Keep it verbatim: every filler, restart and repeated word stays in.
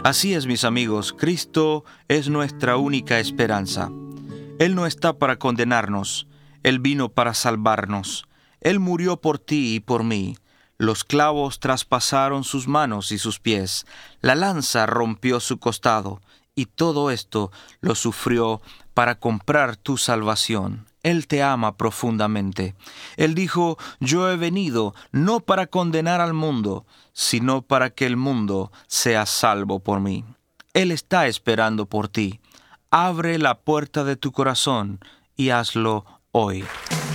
Así es, mis amigos, Cristo es nuestra única esperanza. Él no está para condenarnos, Él vino para salvarnos. Él murió por ti y por mí. Los clavos traspasaron sus manos y sus pies, la lanza rompió su costado, y todo esto lo sufrió para comprar tu salvación. Él te ama profundamente. Él dijo: yo he venido no para condenar al mundo, sino para que el mundo sea salvo por mí. Él está esperando por ti. Abre la puerta de tu corazón y hazlo hoy.